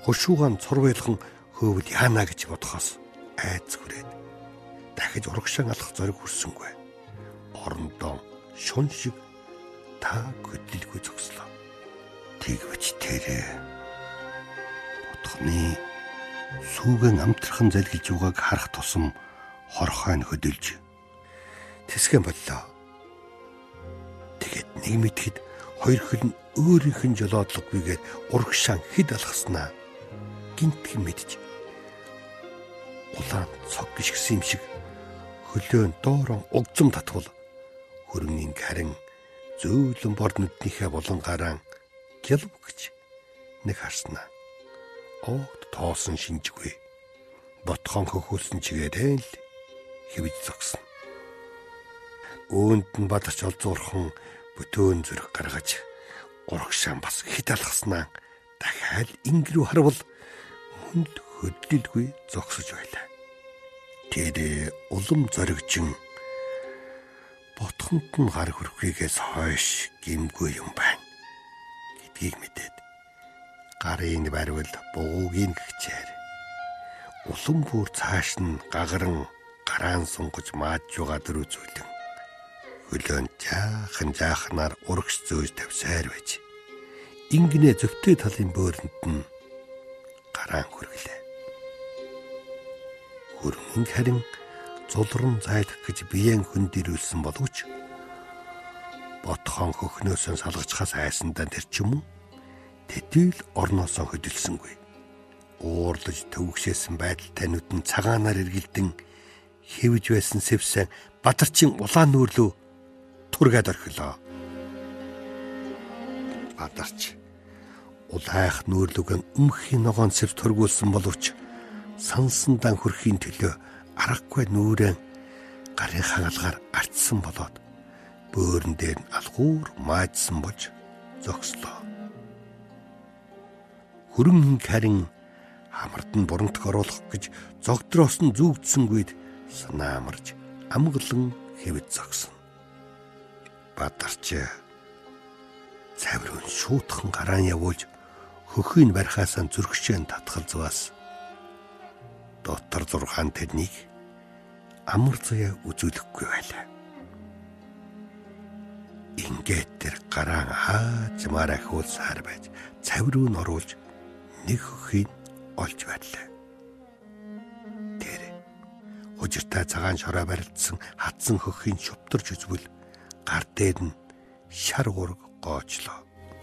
хушуугаан цорвейлхон хөвөл яана гэж бодохоос айц хүрээд дахиж урагшаан алах зориг хүрсэнгүй. Орондоо шун шиг та хөдөлгөө зогслоо. Тэгвч тэрэ утганы сүүгэн амтархан залгилж угааг харах тусам хорхойн хөдөлж тэсгэн боллоо. Тэгээд нэг мэтгэд хоёр хөл нь өөрийнх нь жолоодлоггүйгээр урагшаан хэд алгаснаа гинтхэн мэдж улаан цог гიშгсэн юм шиг хөлөөн доорон угзам татвал хөрөнгөний харин зөөлөн борд нүднийхээ булангаараа гялв гэж нэг харснаа. Огт тоосон шинжгүй. Ботхон хөхүүлсэн чигээрээ л хэвж зогсно. Өөнд нь бадарч олзуурхан бүтээн зүрх гаргаж урагшаан бас хэд алгаснаа дахиад ингэрүү харвал хүнд хөдлөлгүй зогсож байлаа. Тэр улам зоригжин ботхонд нь гар хөрхийгээс хойш гимгүй юм байна гэдгийг мэдээд гарын барвал буугийн гихчээр улам бүр цааш нь гагаран гараан сунгаж мааж байгаа дөрөв зүйлэн хөлөөн жаахнаар урагш зөөж тавьсаар байж ингэнэ зөвхөн талын бөөрөнд нь гараан хүргэлээ. Хөрөнгө харин зулран зайлах гэж биеэн хүнд ирүүлсэн боловч ботхон хөхнөөсөө салгачхаас айсандаа тэр ч юм уу тэтэл орноосоо хөдөлсөнгүй. Уурлаж төвөгшөөсөн байдалтай нүд нь цагаанаар эргэлдэн хэвж байсан сэвсэн бадарчин улаан нүүрлөө тургаад орхилоо. Бадарч улайх нүүрлүгэн өмхийн ногоон сэв тургуулсан боловч сансандан хөрхийн төлөө аргагүй нүрэн гарын хагалгаар артсан болоод бөөрөн дээр нь алгуур маажсан болж зогслоо. Хөрөнгө харин хамард нь бурантг оруулах гэж зогдроос нь зүгдсэнгүйд санаамарж амгалан хэвж зогсно. Бадарч цаврын шуутхан гараан явуулж хөхийг барихаасаа зүрхшэн татгалзваас дотор 6 тэрнийг амар заяа үзүүлэхгүй байлаа. Ингээд тэр гараан хаажмаар ахиулсаар байж цаврын оруулж нэг хөхийг олж байлаа. Тэр хужиртай цагаан шороо барилдсан хатсан хөхийг шүвтэрж үзвэл гар дээр нь шар уург гоочлоо.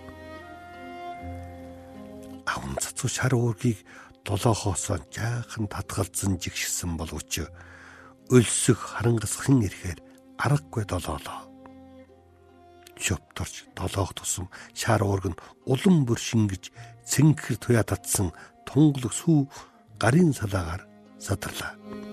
Аван цацуу шар уургийг долоохоосоо жаахан татгалзсан жигшсэн боловч өлсөх харангасхан ирэхээр аргагүй долоолоо. Шүвтэрч долоох тусам шар уург нь улам бүр шингэж цэнгэр туяа татсан тунгалаг сүү гарын салаагаар садарлаа.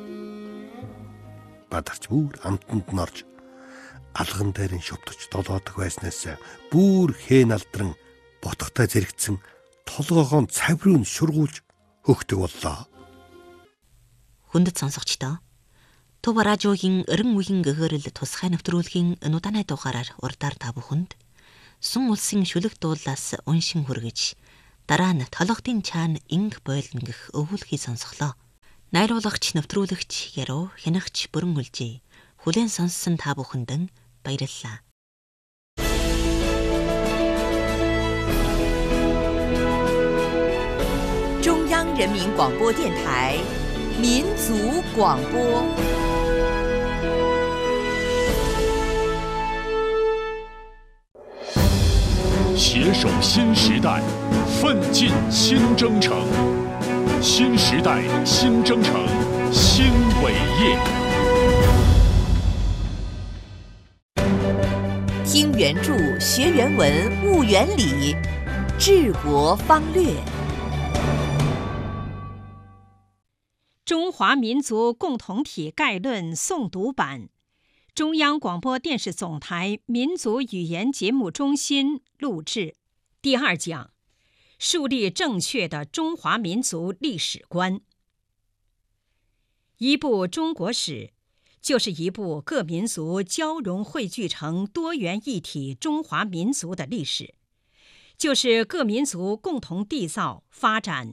Бадарч бүр амтанд нь орж алган дээр нь шүвтэж долоодох байснаас бүр хэн алдран ботхтой зэрэгцэн толгоогоо цаврын шургуулж хөхдөг боллоо. Хүндэт сонсогчдоо Төв радиогийн эрен үеийн гэгэрэл тусгай нэвтрүүлгийн нуданай дугаараар урдаар та бүхэнд Сун улсын шүлэг дуулаас уншин хүргэж дараа нь толгодын чаана инг бойлно гэх өвүүлхий сонсголоо. Найруулагч нэвтрүүлэгч Яруу хянагч бүрэн үлжээ. Хүлээн сонссон та бүхэнд баярлалаа. 中央人民广播电台民族广播。 携手新时代，奋进新征程。新时代新征程新伟业。 听原著，学原文，悟原理，治国方略。 中华民族共同体概论诵读版，中央广播电视总台民族语言节目中心录制。第2讲，树立正确的中华民族历史观。一部中国史，就是一部各民族交融汇聚成多元一体中华民族的历史，就是各民族共同缔造、发展